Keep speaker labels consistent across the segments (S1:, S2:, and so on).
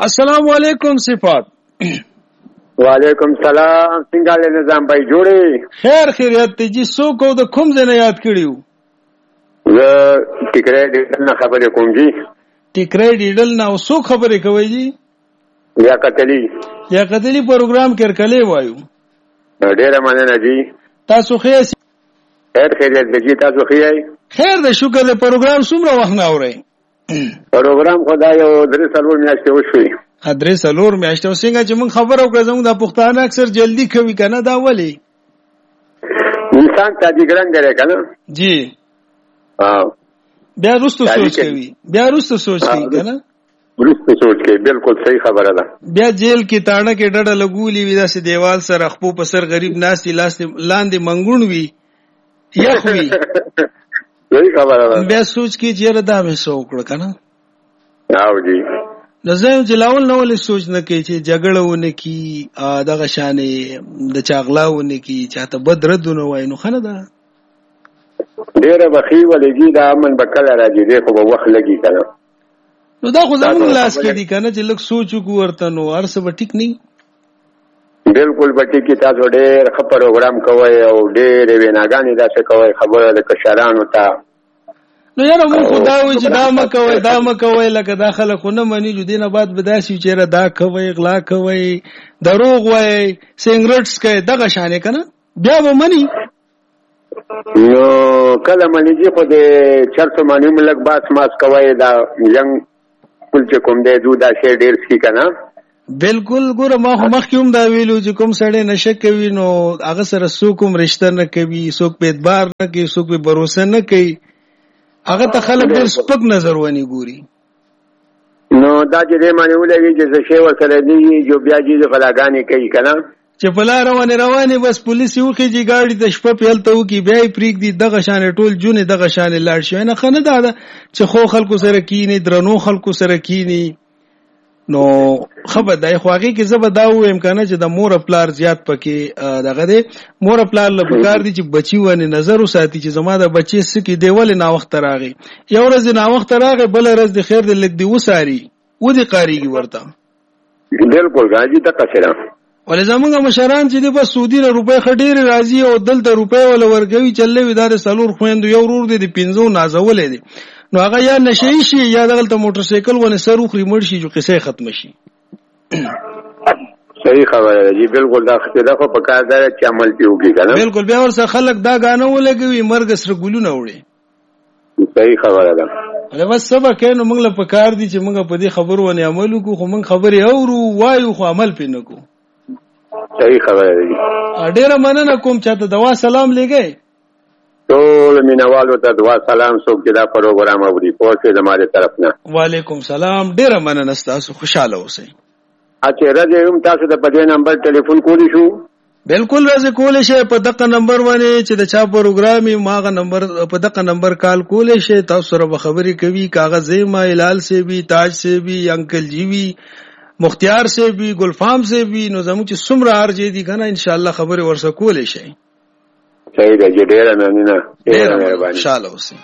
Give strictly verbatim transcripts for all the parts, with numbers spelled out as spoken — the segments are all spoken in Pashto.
S1: السلام علیکم صفات.
S2: وعلیکم سلام. څنګه له نظام بھائی جوړې؟
S1: خیر خیریت ته جی. سو کو د کوم ځای نه یاد کړیو؟
S2: زه ټیکرې ډیډل نه خبرې کوم جی.
S1: ټیکرې ډیډل نه. او سو خبرې کوي جی؟
S2: یا قتلی
S1: یا قتلی پروګرام کرکلې وایو.
S2: ډیره مننه جی.
S1: تاسو خیر
S2: خیر خیریت دی جی. تاسو خیر؟
S1: خیر د شکر د پروګرام څومره وخت نه اورئ؟
S2: پروګرام خدای یو درې څلور میاشتې وشوي.
S1: درې څلور میاشتې. او څنګه چې موږ خبره وکړه زموږ د پښتانه اکثر جلدی کوي کنه، دا ولې؟
S2: انسان تاجی ګران دی کنه
S1: جی.
S2: ها
S1: بیا رستو سوچ کوي، بیا رستو سوچ کوي کنه،
S2: رستو سوچ کوي. بالکل صحیح خبره ده.
S1: بیا جیل کې تاړه کې ډډه لګولي وي، داسې دیوال سره خپو په سر غریب ناس لاس لاندې منګون وي یخ وي.
S2: صحیح خبره ده.
S1: بیا سوچ کې چې دا مې سو وکړه کنه.
S2: او جی
S1: نظام جلاول نو ولې سوچ نه کوي چې جګړه ونه کی دغه شانې د چاغلا ونه کی چاته بد ردونه وای نو خنه ده
S2: ډیره بخي ولګي دا من بکله راځي دی خو به وخت لګي کنه.
S1: نو دا خو زموږ لاس کې دي کنه چې لږ سوچ وکړو ورته نو هر څه به ټیک نه.
S2: بالکل به ټیک. تاسو ډیر ښه پروګرام کوئ او ډیر ویناګانې داسې کوئ، خبره د کشرانو ته.
S1: نو یاره مونږ خو دا وایي چې دا مه کوئ دا مه کوئ، لکه دا خلک خو نه مني. جو دینه بعد به داسې چېرې دا کوئ، غلا کوئ، دروغ وایئ، سینګرټ څکئ، دغه شانې که نه بیا به مني.
S2: نو کله مني جي خو د چرسو مني م لږ باس ماس کوئ، دا جنګ پل چې کوم دی دو دا شی ډېر څکي که نه.
S1: بالکل. ګوره ما خو مخکې هم دا ویلو چې کوم سړی نشه کوي نو هغه سره څوک هم رشته نه کوي، څوک په اعتبار نه کوي، څوک په بروسه نه کوي، هغه ته خلک ډېر سپک نظر ونی ګوري.
S2: نو دا چې دې باندې ولګي چې څه شی ورسره دی جو بیا جي غلاګانې کوي که نه،
S1: چې په لاره باندې روانې بس پولیس یې وخېږي ګاډي د شپه پې هلته وکړي، بیا یې پرېږدي دغه شانې ټول جونې دغه شانې لاړ شي. نه ښه نه دا ده چې خو خلکو سره کینی، درنو خلکو سره کینی نو ښه به دی. خو هغې کې زه به دا ووایم که نه چې د مور پلار زیات پکې دغه دی. مور پلار له پکار دي چې بچي ونې نظر وساتي چې زما د بچې څه کې دی، ولې ناوخته راغی. یو ورځ دې ناوخته راغی، بله ورځ دې خیر دې لږ دې وساري ودې قارېږي ورته.
S2: بالکل ګاجي دقسې ده.
S1: ولې زمونږ مشران چې دی بس سعودي نه روپۍ ښه ډېرې راځي او دلته روپۍ وله ورکوي چلې وي. دا د څلور خویندو یو ورور دی د پنځو نازولی دی، نو هغه یا نشهیي شي یا دغلته موټرسایکل ونه سر وخوري مړ شي، جو قصه ختمه شي.
S2: صحیح خبره ده جی. بالکل دا خطه خو په کار ده چې عمل پې وکړي که نه. بالکل.
S1: بیا ورسره خلک دا ګانه ولګوي مرګ سره ګلونه وړي.
S2: صحیح خبره ده.
S1: هغه بس څه به کوي نو موږ له په کار دي چې موږ په دې خبرو باندې عمل وکړو، خو موږ خبرې اورو وایو خو عمل پې نه کوو.
S2: صحیح خبره ده جی.
S1: ډېره مننه کوم چاته دوا سلام لېږئ.
S2: ټول مینوالو ته دعا سلام څوک چې دا پروګرام اوري پوه شئ زما د طرف نه.
S1: وعلیکم سلام. ډېره مننه ستاسو، خوشحاله اوسئ.
S2: اچھا راځئ هم تاسو ته په دې نمبر ټلیفون کولی شو؟
S1: بالکل راځئ کولی شئ په دغه نمبر باندې چې د چا پروګرام وي ما هغه نمبر په دغه نمبر کال کولی شئ. تاسو سره به خبرې کوي، کاغذ ما هلال سے بھی، تاج سے بھی، انکل جی وي، مختیار سے بھی، ګلفام سے بھی، نو زموږ چې څومره ارجې دي که نه انشاءالله خبرې ورسره کولی شئ.
S2: صحیح ده جی. ډېره مننه، ډېره مهرباني.
S1: خوشحاله اوسئ.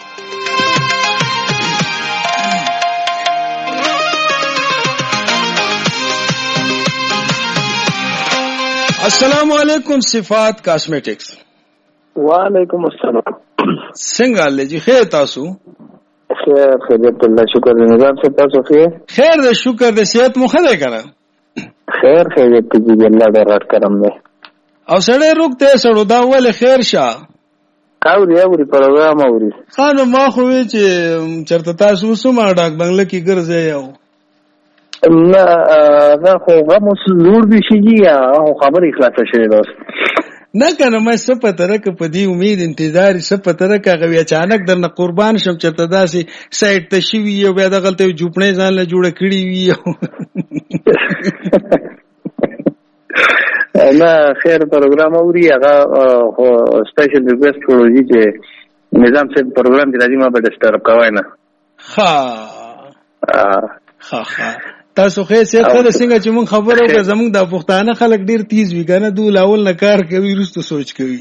S1: السلام علیکم صفات کاسمیټکس.
S3: وعلیکم السلام.
S1: څنګه حال دی جی؟ خیر تاسو؟
S3: خیر خیریت الله شکر دی. نظام صاحب تاسو خیر؟
S1: خیر دی شکر دی. صحت مو ښه دی که نه؟
S3: خیر خیریت دی جی. الله ډېر غټ کرم دی.
S1: او سړی روغ دی سړو دا ولې خیر شه؟
S3: اوري اوري پروګرام اوري.
S1: ښه نو ما خو وی چې چېرته تاسو اوس هم ډاک بنګله کې ګرځئ او
S3: نه دا خو غم اوس لوړ دي شي جي خبرې خلاصه شوې ده اوس.
S1: نه که نه ما څه پته راکړه په دې امید انتظار څه پته راکړه هغه وي اچانک درنه قربان شم چېرته داسې سایډ ته شوي او بیا دغلته یو جوپڼۍ ځان له جوړه کړې وي.
S3: نه خیر پروګرام اوري هغه خو سپیشل ریکویسټ کړو جي چې نظام صاحب پروګرام کې راځي ما به ډسټرب کوئ نه.
S1: ښه ښه ښه تاسو خیر صحت ښه ده. څنګه چې مونږ خبره وکړه زمونږ د پښتانه خلک ډېر تیز وي که نه، دو لاول نه کار کوي وروسته سوچ کوي.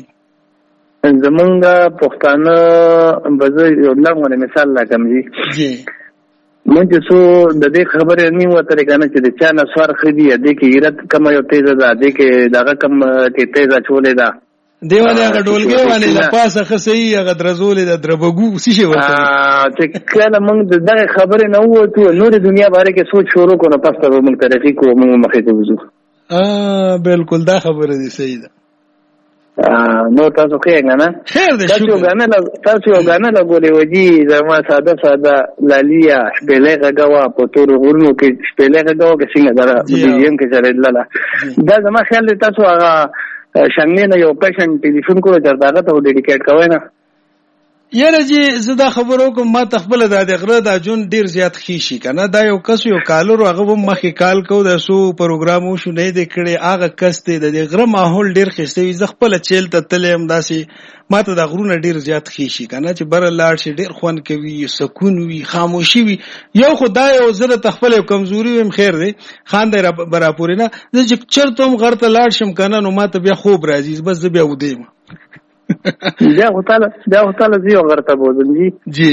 S3: زمونږ پښتانه به زه یو لږ غوندې مثال راکړم جي. مونږ چې څو د دې خبرې نه وته کنه چې د چا نسوار خدي دې کې غیرت کم یو تیز ده دې کې دغه کم کې تیز چولې ده
S1: دیواله هغه ډولګي باندې لا پاسه خسي هغه درزولې د دربګو څه شي ورته
S3: چې کله موږ دغه خبرې نه وته نور دنیا باره کې سوچ شروع کړو پس ته موږ ترقی کوو موږ مخې ته وځو
S1: اه بالکل دا خبره دي صحیح ده
S3: نو تاسو څنګه نه
S1: خیر دې
S3: تاسو غانه تاسو غانه لا ګولې وږي زما ساده ساده لالیا شپېلې غوا په تور غورنو کې شپېلې غوا کې څنګه درا دیم کې چلې لاله دا زما خیال دې تاسو هغه څنګه نه یو پیشن ټلیفون کوو چې داغه ته ډیډیکیټ کوی نه
S1: یاره جی زدا خبرو کوم ما تخبل د غره د جون ډیر زیات خيشي کنه دا یو کس یو کالر هغه مخې کال کو د سو پروګرامو شو نه د کړي هغه کس ته د غره ماحول ډیر خسته وي ز خپل چیل ته تلم داسي ما ته د غرونه ډیر زیات خيشي کنه چې بر لاړ شي ډیر خون کوي سکون وي خاموشي وي یو خدای او زره تخپل کمزوري ويم خیر دی خان دی برا پورې نه چې چرته غر ته لاړ شم کنه نو ما ته بیا خوب راځي بس بیا ودیم
S3: بیا هوتاله بیا هوتاله زیو غرته بوزم جی
S1: جی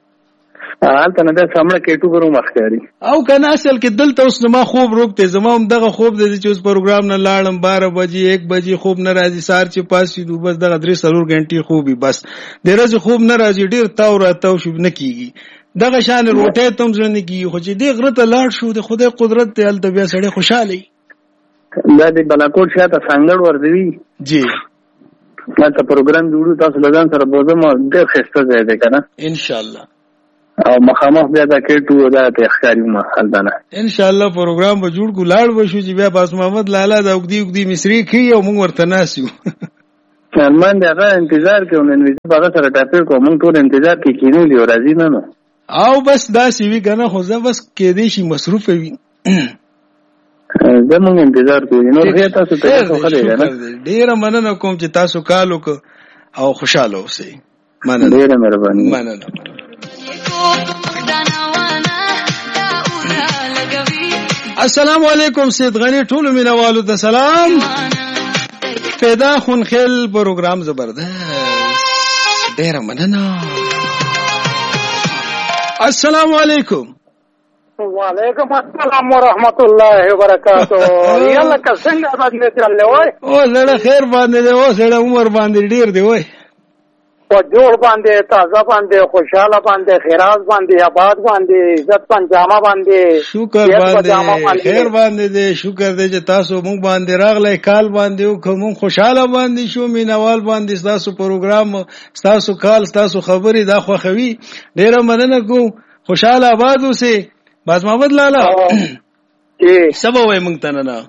S3: حالته نه د سامنے کېټو ګرو مخکاري
S1: او کنه اصل کې دلته اوس ما خوب روکته زما هم دغه خوب د چې اوس پروګرام نه لاړم بارہ بجې ایک بجې خوب نه راځي سار چې پاسې دو بس دغه درې سلور غنټې خوبي بس د ورځې خوب نه راځي ډیر تاو راتاو شو نه کیږي دغه شان روټه تم ځنه کیږي خو چې دې غره ته لاړ شو د خدای قدرت ته ال د بیا سړی خوشاله
S3: دا د بلاکوټ شاته څنګه ورځوي
S1: جی
S3: دا پروګرام جوړو تاسو لږان سره بوزم ډېر خسته ځای دی کنه
S1: ان شاء الله
S3: او مخامخ بیا دا کېټو دا ته ښکاری ما خلدانه
S1: ان شاء الله پروګرام به جوړ کو لاړ وشو چې بیا باس محمد لالا دا وګدي وګدي مصری کی او موږ ورته ناسیو
S3: سلمان دغه انتظار کوو نن وی هغه سره ټاپر کوو موږ ټول انتظار کې کینو لیو راځي نه نو
S1: او بس دا سی وی کنه خو زه بس کې دې شي مصروف وي
S3: زمونږ انتظار کوو نو هغه تاسو ته خبرې ده
S1: ډیر مننه کوم چې تاسو کالو کو او خوشاله اوسئ
S3: مننه ډیر مهرباني
S1: مننه السلام علیکم سید غنی ټول مینوالو ته سلام پیدا خون خیل پروګرام زبردست ډیر مننه السلام علیکم
S4: وعلیکم السلام ورحمت الله وبرکاتہ یلا که څنګه باندې ترلې وای
S1: او زړه خیر باندې دی او زړه عمر باندې ډیر دی وای
S4: او جوړ باندې تازه باندې خوشاله باندې خیرات باندې آباد باندې عزت پنجامه باندې
S1: شکر باندې خیر باندې دی شکر دی چې تاسو مونږ باندې راغلی کال باندې او کوم خوشاله باندې شو مینوال باندې تاسو پروګرام تاسو کال تاسو خبرې دا خوخوي ډیر مننه کوم خوشاله آباد اوسئ باز محمد لالا
S4: چې
S1: سبا وای مونږ ته نه نه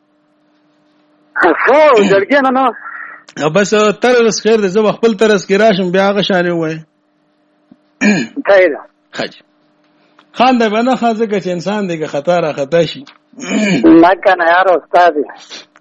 S4: خو جرګې نه نه
S1: بس ترس خیر دې زه خپل ترس کې راشم بیا هغه شانې وای
S4: خیر
S1: خج خان دې باندې خازه کې انسان دې خطا را خطا شي
S4: نه کنه یار استاد